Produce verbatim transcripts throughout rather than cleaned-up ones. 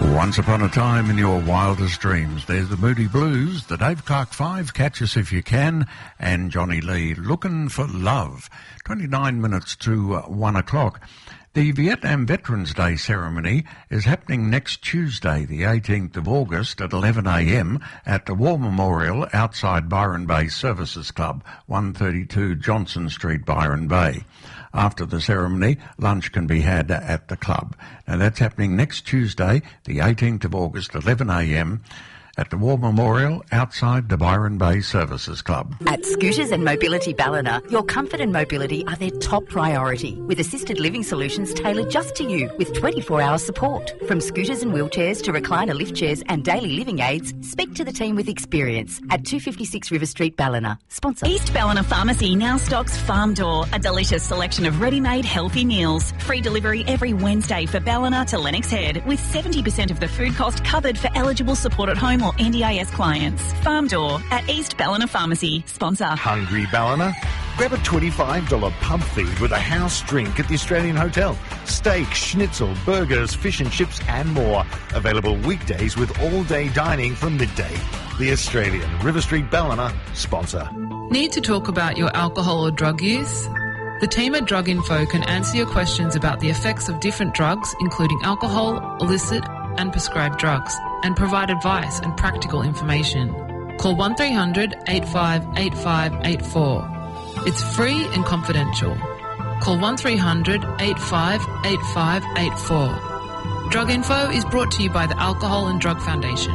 Once upon a time in your wildest dreams, there's the Moody Blues, the Dave Clark Five, Catch Us If You Can, and Johnny Lee, Looking for Love. twenty-nine minutes to uh, one o'clock. The Vietnam Veterans Day ceremony is happening next Tuesday, the eighteenth of August at eleven a m at the War Memorial outside Byron Bay Services Club, one thirty-two Johnson Street, Byron Bay. After the ceremony, lunch can be had at the club. Now that's happening next Tuesday, the eighteenth of August, eleven a m at the War Memorial outside the Byron Bay Services Club. At Scooters and Mobility Ballina, your comfort and mobility are their top priority, with assisted living solutions tailored just to you with twenty-four hour support. From scooters and wheelchairs to recliner lift chairs and daily living aids, speak to the team with experience at two fifty-six River Street, Ballina. Sponsor. East Ballina Pharmacy now stocks Farm Door, a delicious selection of ready-made healthy meals. Free delivery every Wednesday for Ballina to Lennox Head, with seventy percent of the food cost covered for eligible support at home or N D I S clients. Farm Door at East Ballina Pharmacy. Sponsor. Hungry Ballina? Grab a twenty-five dollars pub feed with a house drink at the Australian Hotel. Steak, schnitzel, burgers, fish and chips and more. Available weekdays with all-day dining from midday. The Australian, River Street, Ballina. Sponsor. Need to talk about your alcohol or drug use? The team at Drug Info can answer your questions about the effects of different drugs, including alcohol, illicit and prescribed drugs, and provide advice and practical information. Call one three hundred eight five eight five eight four. It's free and confidential. Call one three hundred eight five eight five eight four. Drug Info is brought to you by the Alcohol and Drug Foundation.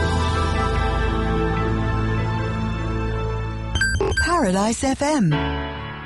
Paradise F M.